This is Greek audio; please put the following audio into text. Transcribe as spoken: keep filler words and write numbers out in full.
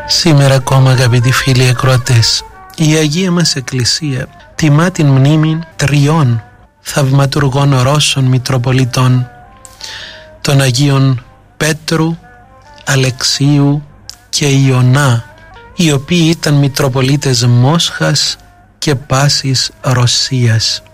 Σήμερα ακόμα, αγαπητοί φίλοι ακροατές, η Αγία μας Εκκλησία τιμά την μνήμη τριών θαυματουργών Ρώσων Μητροπολιτών, των Αγίων Πέτρου, Αλεξίου και Ιωνά, οι οποίοι ήταν Μητροπολίτες Μόσχας και πάσης Ρωσίας.